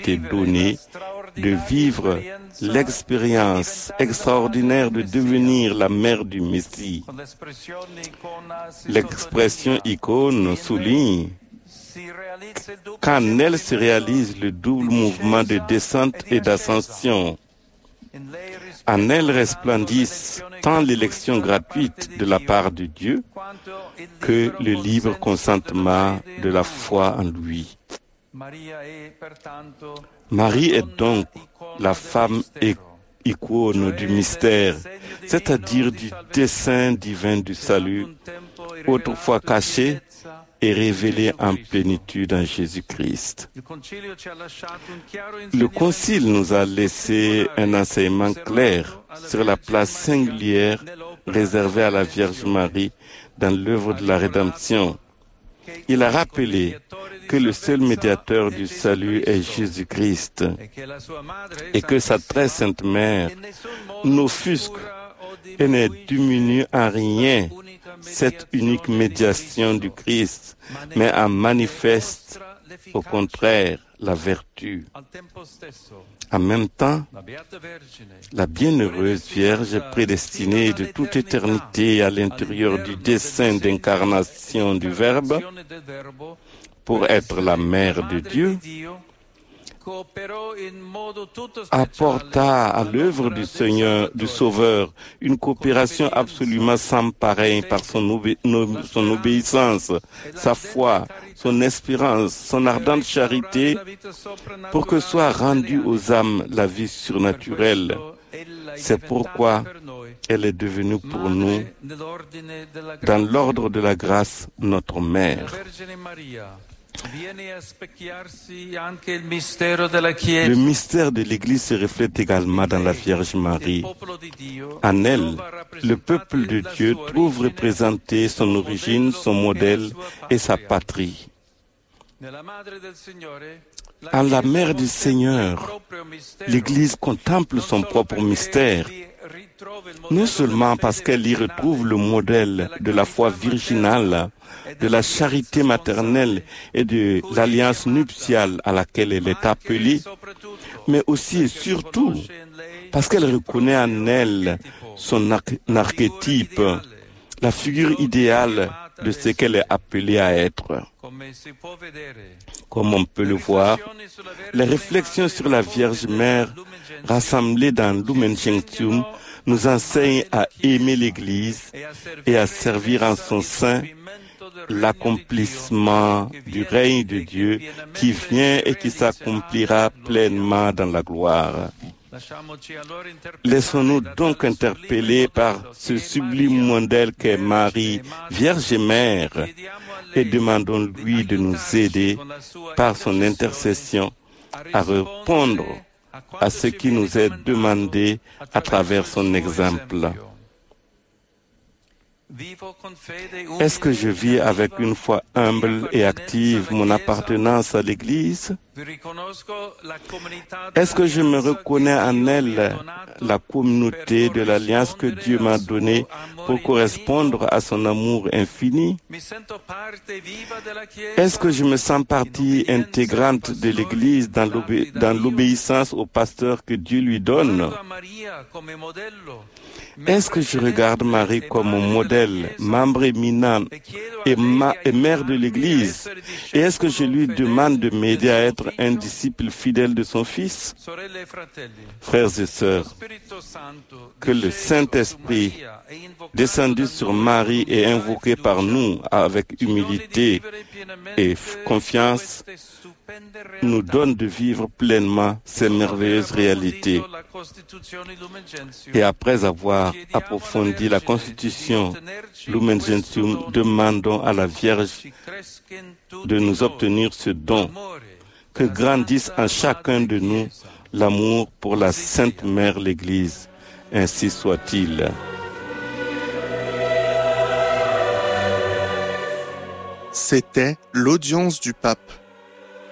été donnée de vivre l'expérience extraordinaire de devenir la mère du Messie. L'expression icône souligne qu'en elle se réalise le double mouvement de descente et d'ascension. En elle resplendissent tant l'élection gratuite de la part de Dieu que le libre consentement de la foi en lui. Marie est donc la femme icône du mystère, c'est-à-dire du dessein divin du salut, autrefois caché et révélé en plénitude en Jésus-Christ. Le Concile nous a laissé un enseignement clair sur la place singulière réservée à la Vierge Marie dans l'œuvre de la rédemption. Il a rappelé que le seul médiateur du salut est Jésus-Christ et que sa très sainte mère n'offusque et ne diminue en rien cette unique médiation du Christ, mais en manifeste au contraire la vertu. En même temps, la bienheureuse Vierge prédestinée de toute éternité à l'intérieur du dessein d'incarnation du Verbe, pour être la mère de Dieu, apporta à l'œuvre du Seigneur, du Sauveur, une coopération absolument sans pareille par son obéissance, sa foi, son espérance, son ardente charité, pour que soit rendue aux âmes la vie surnaturelle. C'est pourquoi elle est devenue pour nous, dans l'ordre de la grâce, notre mère. Le mystère de l'Église se reflète également dans la Vierge Marie. En elle, le peuple de Dieu trouve représentée son origine, son modèle et sa patrie. En la mère du Seigneur, l'Église contemple son propre mystère, non seulement parce qu'elle y retrouve le modèle de la foi virginale, de la charité maternelle et de l'alliance nuptiale à laquelle elle est appelée, mais aussi et surtout parce qu'elle reconnaît en elle son archétype, la figure idéale de ce qu'elle est appelée à être. Comme on peut le voir, les réflexions sur la Vierge Mère rassemblées dans Lumen Gentium nous enseignent à aimer l'Église et à servir en son sein l'accomplissement du règne de Dieu qui vient et qui s'accomplira pleinement dans la gloire. Laissons-nous donc interpeller par ce sublime modèle qu'est Marie, Vierge et Mère, et demandons-lui de nous aider par son intercession à répondre à ce qui nous est demandé à travers son exemple. Est-ce que je vis avec une foi humble et active mon appartenance à l'Église? Est-ce que je me reconnais en elle la communauté de l'alliance que Dieu m'a donnée pour correspondre à son amour infini? Est-ce que je me sens partie intégrante de l'Église dans l'obéissance au pasteur que Dieu lui donne? Est-ce que je regarde Marie comme mon modèle, membre éminent et mère de l'Église? Et est-ce que je lui demande de m'aider à être un disciple fidèle de son Fils? Frères et sœurs, que le Saint-Esprit, descendu sur Marie et invoqué par nous avec humilité et confiance, nous donne de vivre pleinement ces merveilleuses réalités. Et après avoir approfondi la Constitution Lumen Gentium, demandons à la Vierge de nous obtenir ce don, que grandisse en chacun de nous l'amour pour la Sainte Mère l'Église. Ainsi soit-il. C'était l'audience du pape.